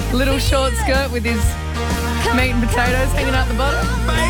Little short skirt with his meat and potatoes hanging out the bottom.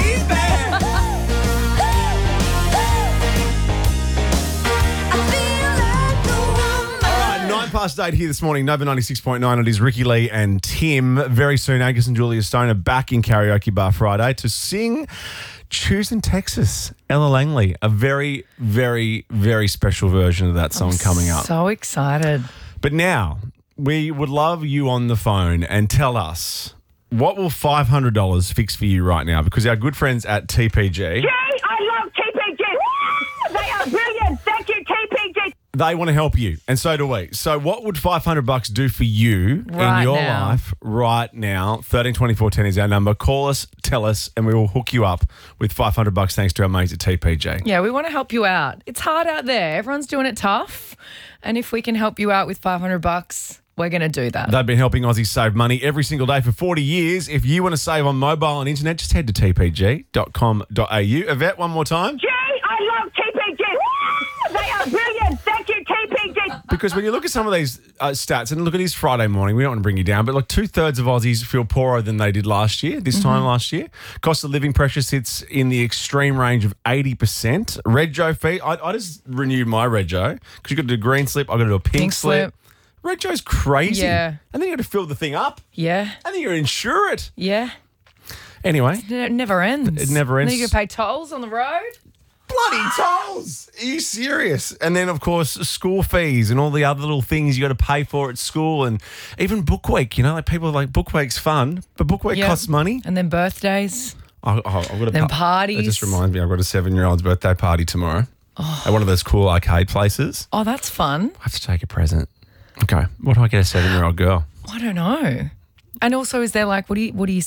All right, 8:09 here this morning, Nova 96.9. It is Ricky Lee and Tim. Very soon, Angus and Julia Stone are back in Karaoke Bar Friday to sing Choosing Texas, Ella Langley. A very, very, very special version of that song coming up. So excited. But now, we would love you on the phone and tell us, what will $500 fix for you right now? Because our good friends at TPG... Jay, I love TPG. Woo! They are brilliant. Thank you, TPG. They want to help you, and so do we. So what would $500 do for you Right in your now. life right now? 13 24 10 is our number. Call us, tell us, and we will hook you up with $500 thanks to our mates at TPG. Yeah, we want to help you out. It's hard out there. Everyone's doing it tough. And if we can help you out with $500, we're going to do that. They've been helping Aussies save money every single day for 40 years. If you want to save on mobile and internet, just head to tpg.com.au. Yvette, one more time. Jay, I love TPG. Woo! They are brilliant. Thank you, TPG. Because when you look at some of these stats, and look at his Friday morning, we don't want to bring you down, but like 2/3 of Aussies feel poorer than they did last year, this time last year. Cost of living pressure sits in the extreme range of 80%. Rego fee, I just renewed my Rego because you've got to do a green slip, I've got to do a pink slip. Rego's crazy. Yeah. And then you got to fill the thing up, Yeah. and then you got to insure it. Yeah. Anyway, It never ends. It never ends. Then you can pay tolls on the road. bloody tolls. Are you serious? And then, of course, school fees and all the other little things you got to pay for at school, and even Book Week. You know, like people are like, Book Week's fun, but Book Week Yeah. costs money. And then birthdays. I've got a Then parties. It just reminds me, I've got a 7-year-old's birthday party tomorrow at one of those cool arcade places. Oh, that's fun. I have to take a present. Okay, what do I get a 7-year-old girl? I don't know. And also, is there like, what do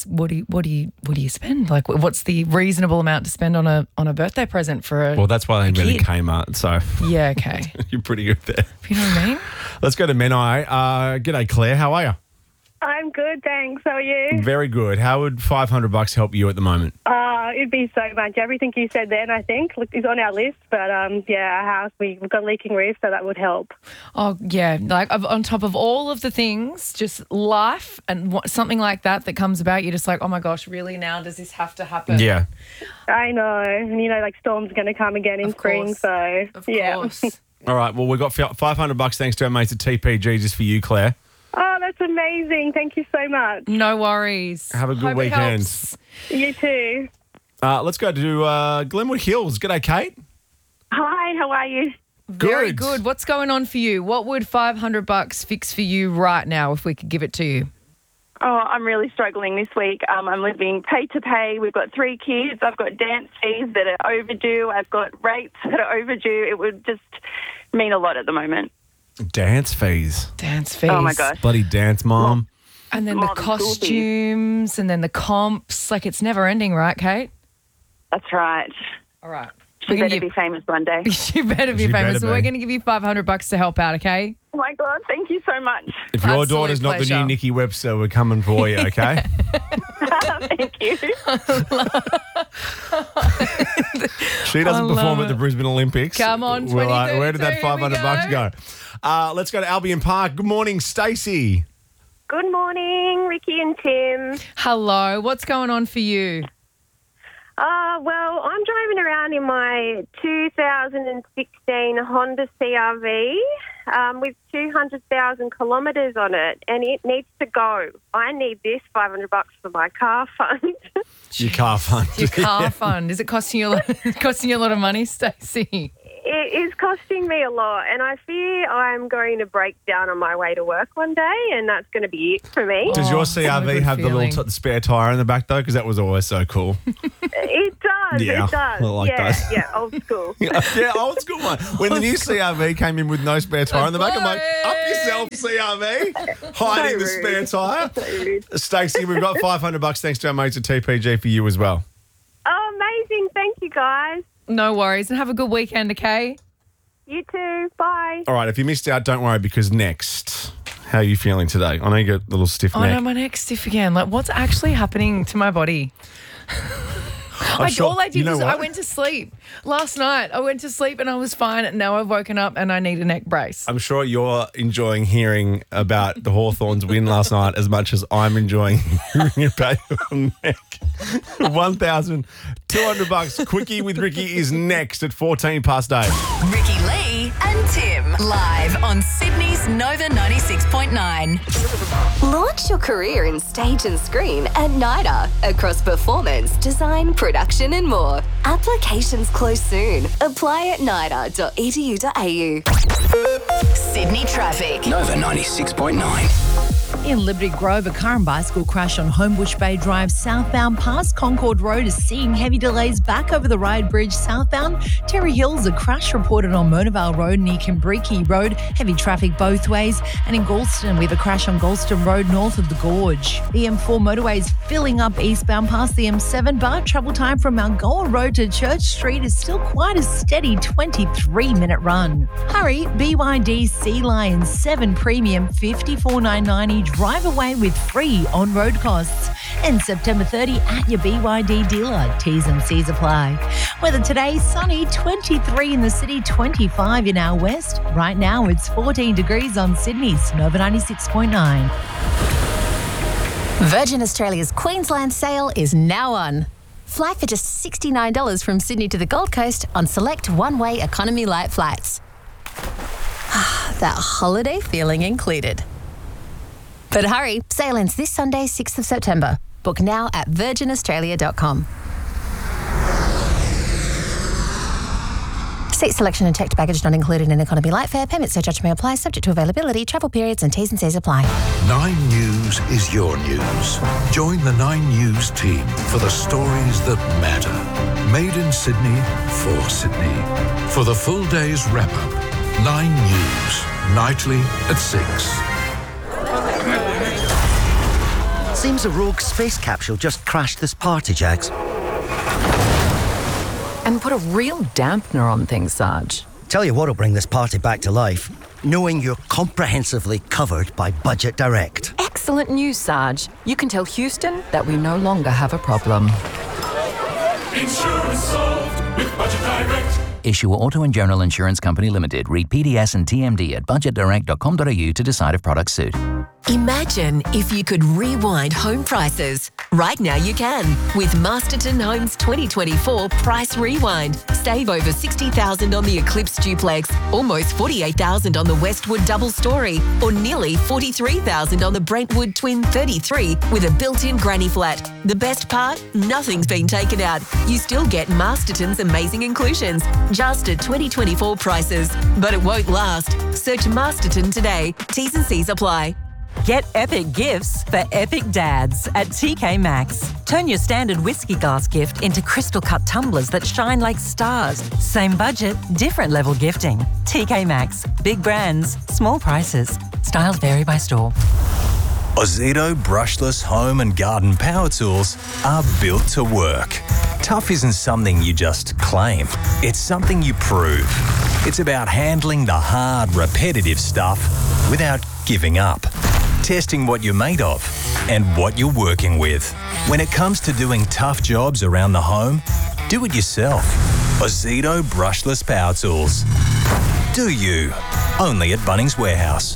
you spend? Like, what's the reasonable amount to spend on a birthday present for a? Well, that's why they invented kid. Kmart, so Yeah, okay. you're pretty good there. You know what I mean? Let's go to Menai. G'day, Claire. How are you? I'm good, thanks. How are you? Very good. How would $500 help you at the moment? It'd be so much. Everything you said then, I think, is on our list. But, yeah, our house, we've got a leaking roof, so that would help. Oh, yeah. Like, on top of all of the things, just life and something like that comes about, you're just like, oh, my gosh, really now does this have to happen? Yeah. I know. And, you know, like storm's going to come again in Of spring, course. so, Of yeah. course. All right. Well, we've got $500 thanks to our mates at TPG just for you, Claire. Oh, that's amazing. Thank you so much. No worries. Have a good Hope it weekend. helps. You too. Let's go to Glenwood Hills. G'day, Kate. Hi, how are you? Very Good. good. What's going on for you? What would $500 fix for you right now if we could give it to you? Oh, I'm really struggling this week. I'm living pay to pay. We've got 3 kids. I've got dance fees that are overdue. I've got rates that are overdue. It would just mean a lot at the moment. Dance fees. Dance fees. Oh, my gosh. Bloody dance, Mom. And then the More than school fees. costumes and then the comps. Like, it's never ending, right, Kate? That's right. All right. She better be famous one day. You better be She famous. better So be. we're going to give you $500 to help out, okay? Oh, my God. Thank you so much. If your Absolute daughter's not the pleasure. new Nikki Webster, we're coming for you, okay? Thank you. She doesn't love perform at the it. Brisbane Olympics. Come on, We're like, where did that 2032, here we $500 go? Let's go to Albion Park. Good morning, Stacey. Good morning, Ricky and Tim. Hello. What's going on for you? Well, I'm driving around in my 2016 Honda CRV with 200,000 kilometres on it, and it needs to go. I need this $500 for my car fund. Your car fund. Your car fund. Is it costing you a lot of money, Stacey? It is costing me a lot, and I fear I'm going to break down on my way to work one day, and that's going to be it for me. Does your Oh, it's not a CRV good have the feeling. little spare tyre in the back, though? Because that was always so cool. It does. Yeah, It does. I like yeah, those. yeah, old school. Yeah, old school one. When the new CRV came in with no spare tyre in the back, I'm like, up yourself, CRV. Hiding the So spare rude. tyre. So rude. Stacey, we've got $500 thanks to our mates at TPG for you as well. Oh, amazing. Thank you, guys. No worries. And have a good weekend, okay? You too. Bye. All right, if you missed out, don't worry, because next, how are you feeling today? I know you got a little stiff Oh, neck. no, my neck's stiff again. Like, what's actually happening to my body? All I did was I went to sleep last night. I went to sleep and I was fine. And now I've woken up and I need a neck brace. I'm sure you're enjoying hearing about the Hawthorns win last night as much as I'm enjoying hearing about your neck. $1,200 Quickie with Ricky is next at 14 past 8. Ricky Lee and Tim live on Sydney's Nova 96.9. Launch your career in stage and screen at NIDA across performance, design, production and more. Applications close soon. Apply at nida.edu.au. Sydney traffic. Nova 96.9. In Liberty Grove, a car and bicycle crash on Homebush Bay Drive southbound past Concord Road is seeing heavy delays back over the Ryde Bridge southbound. Terry Hills, a crash reported on Monavale Road near Kimbriki Road. Heavy traffic both ways. And in Galston, we have a crash on Galston Road north of the Gorge. The M4 motorway is filling up eastbound past the M7, but travel time from Malgoa Road to Church Street is still quite a steady 23-minute run. Hurry, BYD Sea Lion 7 Premium $54,990. Drive away with free on-road costs. And September 30 at your BYD dealer. T's and C's apply. Weather today, sunny, 23 in the city, 25 in our west. Right now it's 14 degrees on Sydney's Nova 96.9. Virgin Australia's Queensland sale is now on. Fly for just $69 from Sydney to the Gold Coast on select one-way economy light flights. That holiday feeling included. But hurry, sale ends this Sunday, 6th of September. Book now at virginaustralia.com. Seat selection and checked baggage not included in economy light fare. Payment surcharge may apply, subject to availability, travel periods and T's and C's apply. 9 News is your news. Join the 9 News team for the stories that matter. Made in Sydney, for Sydney. For the full day's wrap-up, 9 News, nightly at 6. Seems a rogue space capsule just crashed this party, Jags. And put a real dampener on things, Sarge. Tell you what'll bring this party back to life. Knowing you're comprehensively covered by Budget Direct. Excellent news, Sarge. You can tell Houston that we no longer have a problem. Insurance solved with Budget Direct. Issue Auto and General Insurance Company Limited. Read PDS and TMD at budgetdirect.com.au to decide if products suit. Imagine if you could rewind home prices. Right now you can with Masterton Homes 2024 Price Rewind. Save over $60,000 on the Eclipse Duplex, almost $48,000 on the Westwood Double Story, or nearly $43,000 on the Brentwood Twin 33 with a built-in granny flat. The best part? Nothing's been taken out. You still get Masterton's amazing inclusions, just at 2024 prices. But it won't last. Search Masterton today. T's and C's apply. Get epic gifts for epic dads at TK Maxx. Turn your standard whiskey glass gift into crystal cut tumblers that shine like stars. Same budget, different level gifting. TK Maxx. Big brands, small prices. Styles vary by store. Ozito brushless home and garden power tools are built to work. Tough isn't something you just claim. It's something you prove. It's about handling the hard, repetitive stuff without giving up. Testing what you're made of and what you're working with. When it comes to doing tough jobs around the home, do it yourself. Ozito brushless power tools. Do you? Only at Bunnings Warehouse.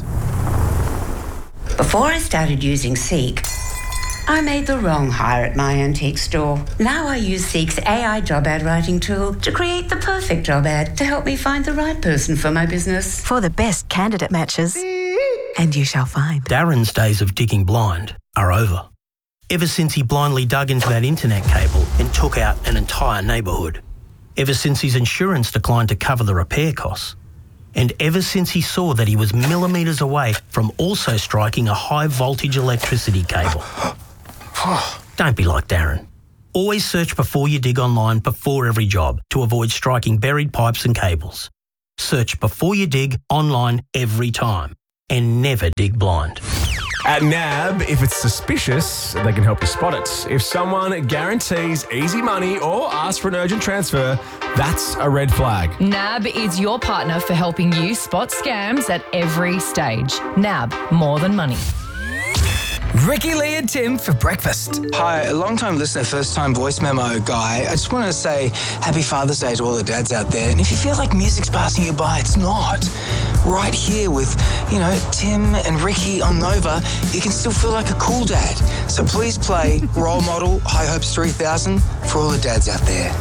Before I started using Seek, I made the wrong hire at my antique store. Now I use Seek's AI job ad writing tool to create the perfect job ad to help me find the right person for my business. For the best candidate matches. And you shall find. Darren's days of digging blind are over. Ever since he blindly dug into that internet cable and took out an entire neighbourhood. Ever since his insurance declined to cover the repair costs. And ever since he saw that he was millimetres away from also striking a high voltage electricity cable. Don't be like Darren. Always search before you dig online before every job to avoid striking buried pipes and cables. Search before you dig online every time. And never dig blind. At NAB, if it's suspicious, they can help you spot it. If someone guarantees easy money or asks for an urgent transfer, that's a red flag. NAB is your partner for helping you spot scams at every stage. NAB, more than money. Ricky, Lee and Tim for breakfast. Hi, a long-time listener, first-time voice memo guy. I just want to say Happy Father's Day to all the dads out there. And if you feel like music's passing you by, it's not. Right here with, Tim and Ricky on Nova, you can still feel like a cool dad. So please play Role Model High Hopes 3000 for all the dads out there.